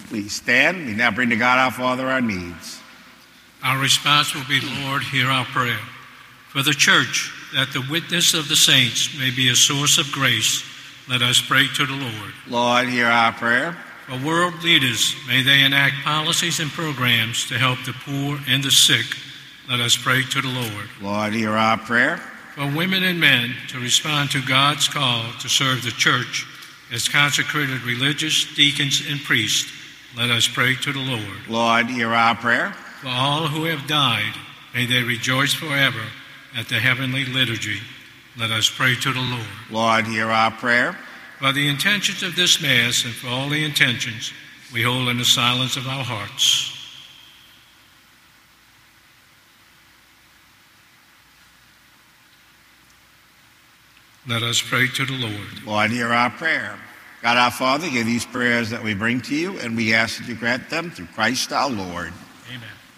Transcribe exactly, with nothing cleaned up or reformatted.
Please stand. We now bring to God our Father our needs. Our response will be, Lord, hear our prayer. For the church, that the witness of the saints may be a source of grace, let us pray to the Lord. Lord, hear our prayer. For world leaders, may they enact policies and programs to help the poor and the sick, let us pray to the Lord. Lord, hear our prayer. For women and men to respond to God's call to serve the church as consecrated religious, deacons, and priests, let us pray to the Lord. Lord, hear our prayer. For all who have died, may they rejoice forever at the heavenly liturgy. Let us pray to the Lord. Lord, hear our prayer. For the intentions of this Mass and for all the intentions, we hold in the silence of our hearts. Let us pray to the Lord. Lord, hear our prayer. God our Father, hear these prayers that we bring to you, and we ask that you grant them through Christ our Lord. Amen.